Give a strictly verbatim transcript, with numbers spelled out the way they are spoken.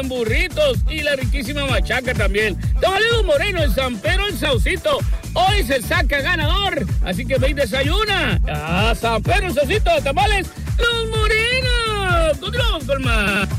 en burritos y la riquísima machaca también. Tamales Los Morenos en San Pedro el Saucito. Hoy se saca ganador, así que ve y desayuna. ¡Ah, San Pedro el Saucito! ¡Tamales Los Morenos! ¡Continuamos con más!